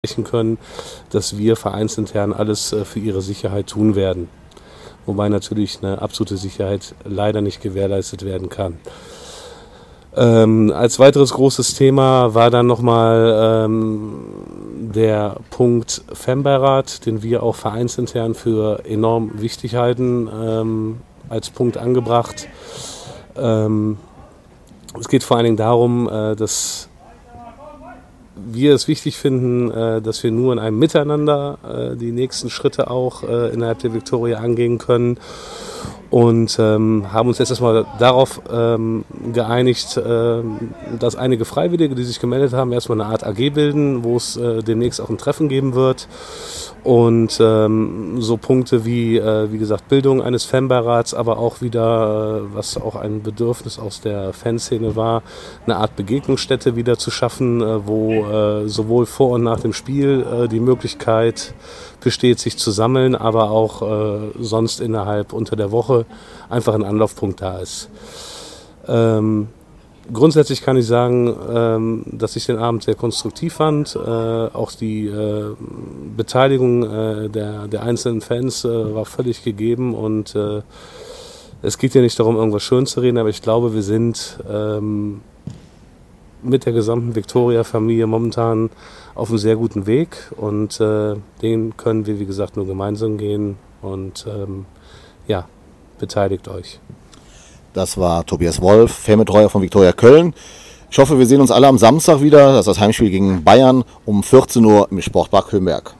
versprechen können, dass wir vereinsintern alles für ihre Sicherheit tun werden. Wobei natürlich eine absolute Sicherheit leider nicht gewährleistet werden kann. Als weiteres großes Thema war dann nochmal der Punkt Fanbeirat, den wir auch vereinsintern für enorm wichtig halten, als Punkt angebracht. Es geht vor allen Dingen darum, dass wir es wichtig finden, dass wir nur in einem Miteinander die nächsten Schritte auch innerhalb der Viktoria angehen können. Und haben uns jetzt erstmal darauf geeinigt, dass einige Freiwillige, die sich gemeldet haben, erstmal eine Art AG bilden, wo es demnächst auch ein Treffen geben wird. Und so Punkte wie gesagt, Bildung eines Fanbeirats, aber auch wieder, was auch ein Bedürfnis aus der Fanszene war, eine Art Begegnungsstätte wieder zu schaffen, wo sowohl vor und nach dem Spiel die Möglichkeit besteht, sich zu sammeln, aber auch sonst unter der Woche einfach ein Anlaufpunkt da ist. Grundsätzlich kann ich sagen, dass ich den Abend sehr konstruktiv fand. Auch die Beteiligung der einzelnen Fans war völlig gegeben und es geht ja nicht darum, irgendwas schön zu reden, aber ich glaube, wir sind mit der gesamten Viktoria-Familie momentan auf einem sehr guten Weg und den können wir, wie gesagt, nur gemeinsam gehen und beteiligt euch. Das war Tobias Wolf, Fanbetreuer von Viktoria Köln. Ich hoffe, wir sehen uns alle am Samstag wieder. Das ist das Heimspiel gegen Bayern um 14 Uhr im Sportpark Höhenberg.